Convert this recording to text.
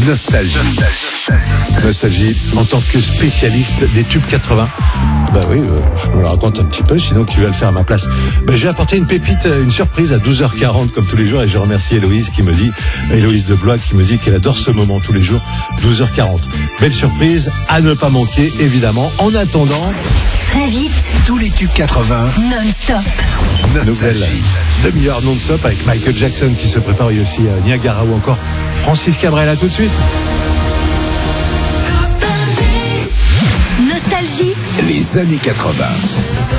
Nostalgie en tant que spécialiste des tubes 80. Bah oui, je me le raconte un petit peu, sinon qui va le faire à ma place. J'ai apporté une pépite, une surprise à 12h40 comme tous les jours, et je remercie Héloïse de Blois qui me dit qu'elle adore ce moment tous les jours, 12h40. Belle surprise à ne pas manquer, évidemment. En attendant, très vite, tous les tubes 80 non-stop. Nouvelle demi-heure non-stop avec Michael Jackson qui se prépare, et aussi Niagara ou encore Francis Cabrel. À tout de suite. Nostalgie. les années 80.